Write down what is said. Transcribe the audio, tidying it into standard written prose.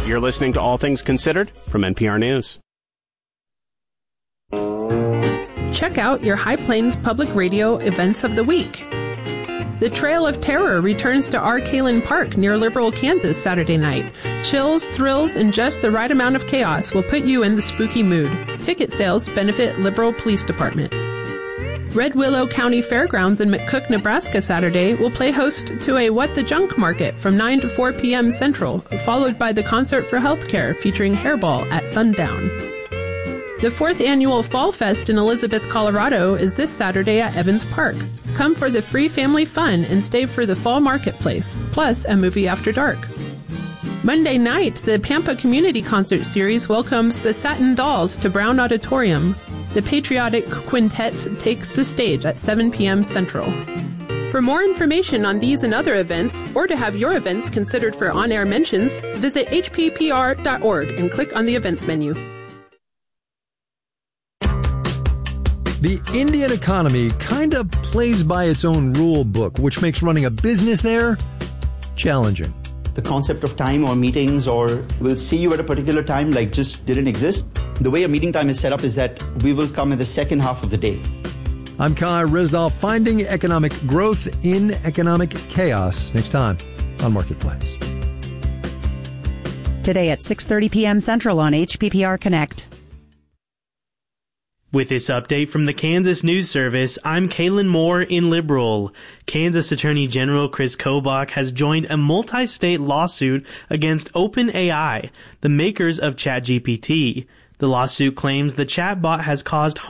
You're listening to All Things Considered from NPR News. Check out your High Plains Public Radio events of the week. The Trail of Terror returns to Arkalin Park near Liberal, Kansas Saturday night. Chills, thrills, and just the right amount of chaos will put you in the spooky mood. Ticket sales benefit Liberal Police Department. Red Willow County Fairgrounds in McCook, Nebraska Saturday will play host to a What the Junk Market from 9 to 4 p.m. Central, followed by the Concert for Healthcare featuring Hairball at sundown. The 4th annual Fall Fest in Elizabeth, Colorado is this Saturday at Evans Park. Come for the free family fun and stay for the fall marketplace, plus a movie after dark. Monday night, the Pampa Community Concert Series welcomes the Satin Dolls to Brown Auditorium. The Patriotic Quintet takes the stage at 7 p.m. Central. For more information on these and other events, or to have your events considered for on-air mentions, visit hppr.org and click on the events menu. The Indian economy kind of plays by its own rule book, which makes running a business there challenging. The concept of time or meetings or we'll see you at a particular time like just didn't exist. The way a meeting time is set up is that we will come in the second half of the day. I'm Kai Rizdal, finding economic growth in economic chaos. Next time on Marketplace. Today at 6:30 p.m. Central on HPPR Connect. With this update from the Kansas News Service, I'm Kaylin Moore in Liberal. Kansas Attorney General Chris Kobach has joined a multi-state lawsuit against OpenAI, the makers of ChatGPT. The lawsuit claims the chatbot has caused harm